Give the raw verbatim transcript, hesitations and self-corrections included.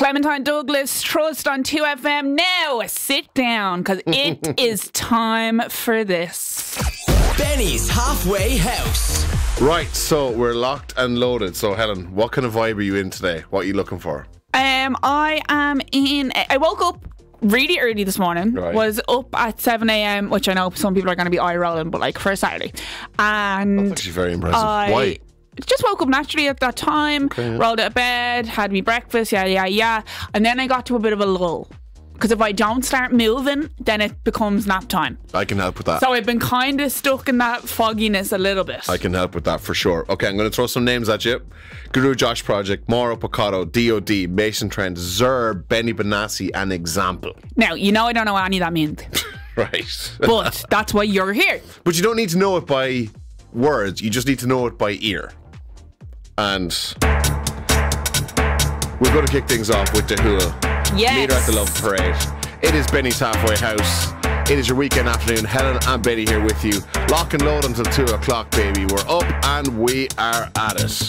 Clementine Douglas, Trust on two F M. Now sit down, because it is time for this. Benny's Halfway House. Right, so we're locked and loaded. So Helen, what kind of vibe are you in today? What are you looking for? Um, I am in. I woke up really early this morning. Right. Was up at seven a.m, which I know some people are going to be eye rolling, but like for a Saturday. And That's actually very impressive. I Why? just woke up naturally at that time, Okay. rolled out of bed, had me breakfast, yeah, yeah, yeah. And then I got to a bit of a lull. Because if I don't start moving, then it becomes nap time. I can help with that. So I've been kind of stuck in that fogginess a little bit. I can help with that for sure. Okay, I'm going to throw some names at you. Guru Josh Project, Mauro Picotto, D O D, Mason Trent, Zer, Benny Benassi, and Example. Now, you know I don't know any of that means. Right. But that's why you're here. But you don't need to know it by words. You just need to know it by ear. And we're going to kick things off with Dahul. Yes. Meet her at the Love Parade. It is Benny's Halfway House. It is your weekend afternoon. Helen and Benny here with you. Lock and load until two o'clock, baby. We're up and we are at it.